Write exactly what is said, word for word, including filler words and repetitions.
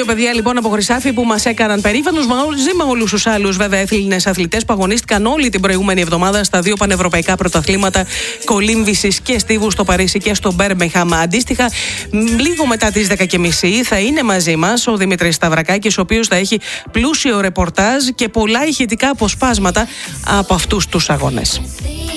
δύο παιδιά λοιπόν από Χρυσάφι που μας έκαναν περήφανους, μαζί με όλους τους άλλους βέβαια Έθλινες αθλητές που αγωνίστηκαν όλη την προηγούμενη εβδομάδα στα δύο πανευρωπαϊκά πρωταθλήματα κολύμβησης και στίβου στο Παρίσι και στο Μπέρμιγχαμ. Αντίστοιχα, λίγο μετά τις δέκα και μισή θα είναι μαζί μας ο Δημήτρης Σταυρακάκης, ο οποίος θα έχει πλούσιο ρεπορτάζ και πολλά ηχητικά αποσπάσματα από αυτούς τους αγώνες.